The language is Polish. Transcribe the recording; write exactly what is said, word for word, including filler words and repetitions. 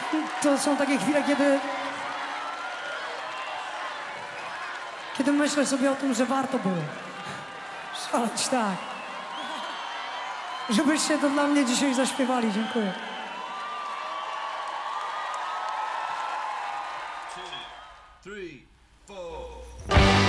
To są takie chwile, kiedy... Kiedy myślę sobie o tym, że warto było szaleć tak. Żebyście to dla mnie dzisiaj zaśpiewali. Dziękuję. Two, three, four.